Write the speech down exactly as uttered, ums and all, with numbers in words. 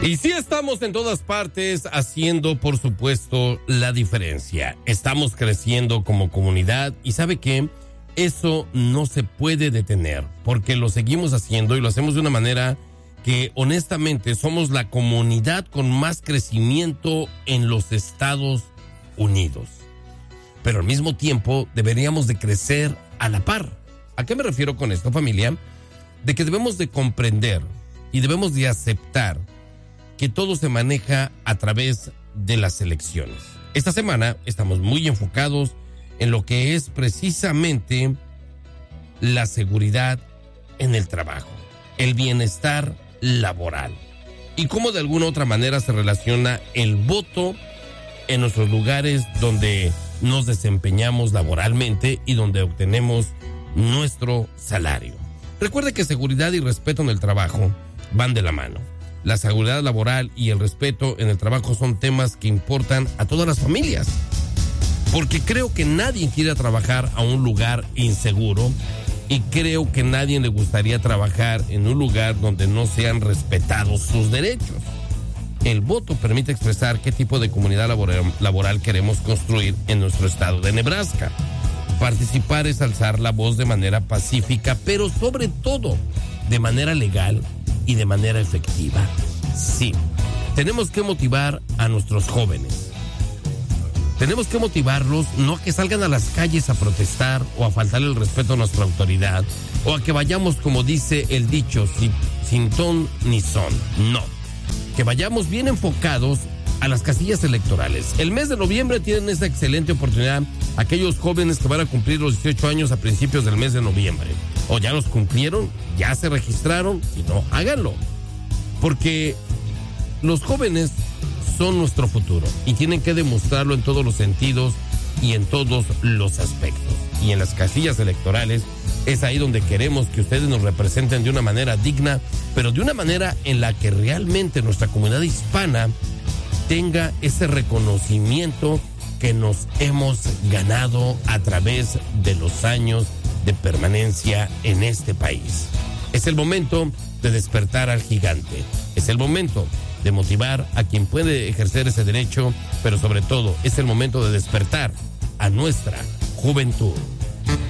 Y sí estamos en todas partes haciendo, por supuesto, la diferencia. Estamos creciendo como comunidad y ¿sabe qué? Eso no se puede detener porque lo seguimos haciendo y lo hacemos de una manera que honestamente somos la comunidad con más crecimiento en los Estados Unidos. Pero al mismo tiempo deberíamos de crecer a la par. ¿A qué me refiero con esto, familia? De que debemos de comprender y debemos de aceptar que todo se maneja a través de las elecciones. Esta semana estamos muy enfocados en lo que es precisamente la seguridad en el trabajo, el bienestar laboral y cómo de alguna u otra manera se relaciona el voto en nuestros lugares donde nos desempeñamos laboralmente y donde obtenemos nuestro salario. Recuerde que seguridad y respeto en el trabajo van de la mano. La seguridad laboral y el respeto en el trabajo son temas que importan a todas las familias. Porque creo que nadie quiere trabajar a un lugar inseguro y creo que nadie le gustaría trabajar en un lugar donde no sean respetados sus derechos. El voto permite expresar qué tipo de comunidad laboral, laboral queremos construir en nuestro estado de Nebraska. Participar es alzar la voz de manera pacífica, pero sobre todo de manera legal y de manera efectiva. Sí, tenemos que motivar a nuestros jóvenes. Tenemos que motivarlos no a que salgan a las calles a protestar o a faltarle el respeto a nuestra autoridad o a que vayamos, como dice el dicho, sin, sin ton ni son. No, que vayamos bien enfocados a las casillas electorales. El mes de noviembre tienen esa excelente oportunidad aquellos jóvenes que van a cumplir los dieciocho años a principios del mes de noviembre. O ya los cumplieron, ya se registraron, y no, háganlo. Porque los jóvenes son nuestro futuro y tienen que demostrarlo en todos los sentidos y en todos los aspectos. Y en las casillas electorales es ahí donde queremos que ustedes nos representen de una manera digna, pero de una manera en la que realmente nuestra comunidad hispana tenga ese reconocimiento que nos hemos ganado a través de los años de permanencia en este país. Es el momento de despertar al gigante. Es el momento de motivar a quien puede ejercer ese derecho, pero sobre todo es el momento de despertar a nuestra juventud.